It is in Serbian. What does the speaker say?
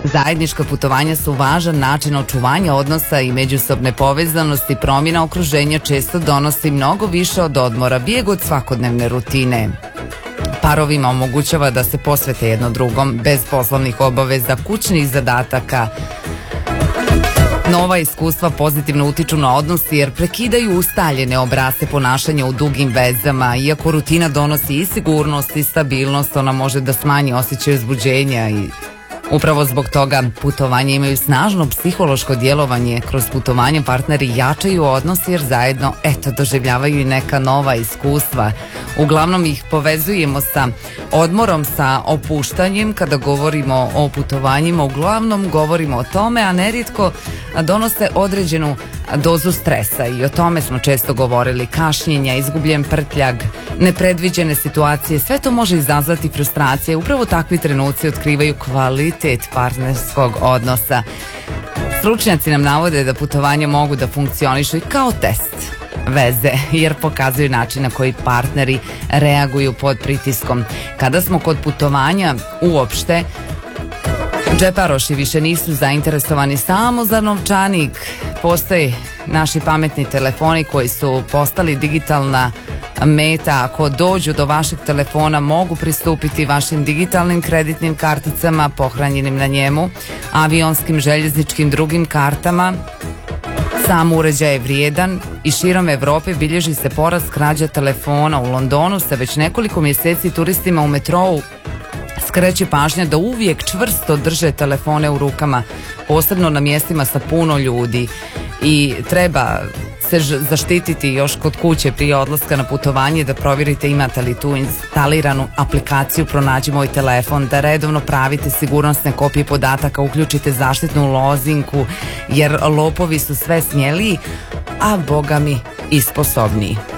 Zajednička putovanja su važan način očuvanja odnosa i međusobne povezanosti. Promjena okruženja često donosi mnogo više od odmora, bijeg od svakodnevne rutine. Parovima omogućava da se posvete jedno drugom bez poslovnih obaveza, kućnih zadataka. Nova iskustva pozitivno utiču na odnos jer prekidaju ustaljene obrasce ponašanja u dugim vezama. Iako rutina donosi i sigurnost i stabilnost, ona može da smanji osjećaj uzbuđenja i upravo zbog toga putovanja imaju snažno psihološko djelovanje. Kroz putovanje partneri jačaju odnos jer zajedno doživljavaju i neka nova iskustva. Uglavnom ih povezujemo sa odmorom, sa opuštanjem. Kada govorimo o putovanjima, uglavnom govorimo o tome, a nerijetko donose određenu dozu stresa i o tome smo često govorili. Kašnjenja, izgubljen prtljag, nepredviđene situacije, sve to može izazvati frustracije. Upravo takvi trenuci otkrivaju kvalitet partnerskog odnosa. Stručnjaci nam navode da putovanja mogu da funkcionišu i kao test veze, jer pokazuju način na koji partneri reaguju pod pritiskom. Kada smo kod putovanja uopšte, džeparoši više nisu zainteresovani samo za novčanik. Postoje naši pametni telefoni koji su postali digitalna meta. Ako dođu do vašeg telefona, mogu pristupiti vašim digitalnim kreditnim karticama pohranjenim na njemu, avionskim, željezničkim, drugim kartama. Sam uređaj je vrijedan i širom Evrope bilježi se porast krađa telefona. U Londonu se već nekoliko mjeseci turistima u metrou skreće pažnja da uvijek čvrsto drže telefone u rukama, posebno na mjestima sa puno ljudi, i treba se zaštititi još kod kuće prije odlaska na putovanje, da provjerite imate li tu instaliranu aplikaciju Pronađi moj telefon, da redovno pravite sigurnosne kopije podataka, uključite zaštitnu lozinku jer lopovi su sve smjeliji, a boga mi i sposobniji.